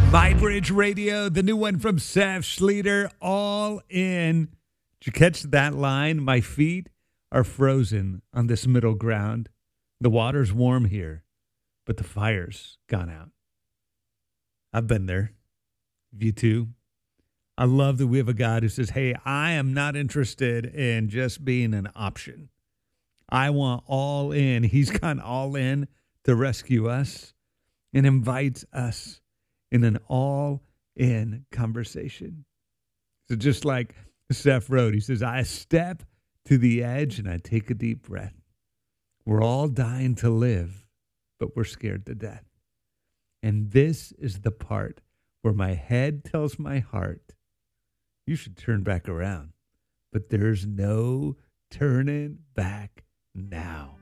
MyBridge Radio, the new one from Seth Schleter, All In. Did you catch that line? My feet are frozen on this middle ground. The water's warm here, but the fire's gone out. I've been there. You too. I love that we have a God who says, hey, I am not interested in just being an option. I want all in. He's gone all in to rescue us and invites us in an all-in conversation. So just like Seth wrote, he says, I step to the edge and I take a deep breath. We're all dying to live, but we're scared to death. And this is the part where my head tells my heart, you should turn back around. But there's no turning back now.